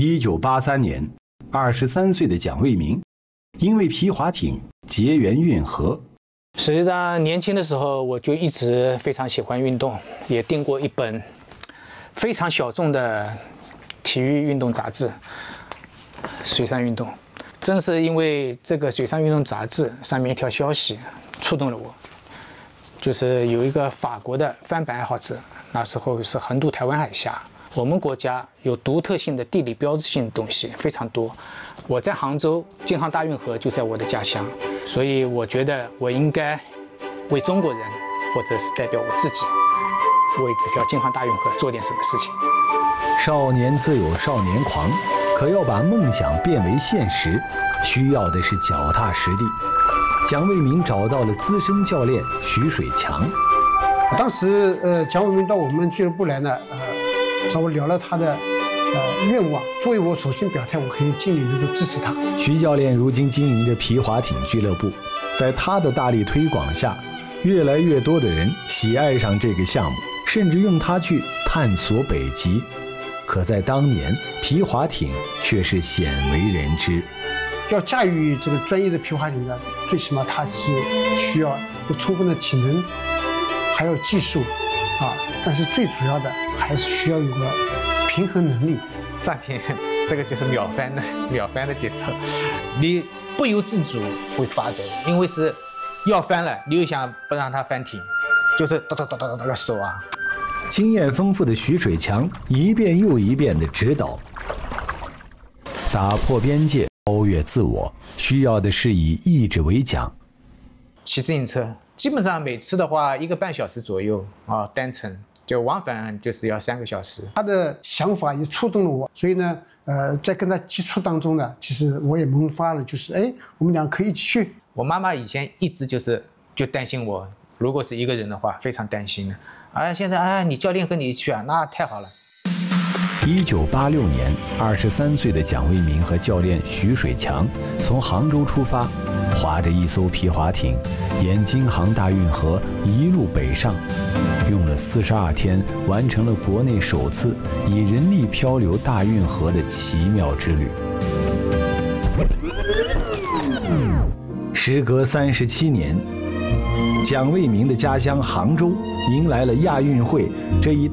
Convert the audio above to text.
1983年，23岁的蒋卫民因为皮划艇结缘运河。 实际上，年轻的时候我就一直非常喜欢运动，也订过一本非常小众的体育运动杂志《水上运动》。正是因为这个《水上运动》杂志上面一条消息触动了我，就是有一个法国的帆板爱好者，那时候是横渡台湾海峡。我们国家有独特性的地理标志性的东西非常多。我在杭州，京杭大运河就在我的家乡，所以我觉得我应该为中国人，或者是代表我自己，为这条京杭大运河做点什么事情。 少年自有少年狂，可要把梦想变为现实，需要的是脚踏实地。蒋卫民找到了资深教练徐水强。 当时蒋卫民到我们俱乐部来呢，找我聊了他的愿望。作为我首先表态，我可以尽力能够支持他。 徐教练如今经营着皮划艇俱乐部，在他的大力推广下，越来越多的人喜爱上这个项目，甚至用它去探索北极。可在当年，皮划艇却是鲜为人知。 要驾驭这个专业的皮划艇呢，最起码它是需要有充分的体能，还有技术但是最主要的还是需要有个平衡能力。 上天这个就是秒翻的节奏，你不由自主会发抖，因为是要翻了，你又想不让它翻停，就是哒哒哒哒哒的手啊。 经验丰富的徐水强一遍又一遍地指导，打破边界，超越自我，需要的是以意志为桨。 骑自行车基本上每次的话1个半小时左右单程，就往返就是要3个小时。他的想法也触动了我，所以呢，在跟他接触当中呢，其实我也萌发了，就是我们俩可以一起去。 我妈妈以前一直就担心我，如果是一个人的话，非常担心的。现在你教练跟你一起去那太好了。 1986年，23岁的蒋卫民和教练徐水强从杭州出发，划着一艘皮划艇，沿京杭大运河一路北上，用了42天，完成了国内首次以人力漂流大运河的奇妙之旅。时隔37年，蒋卫民的家乡杭州迎来了亚运会这一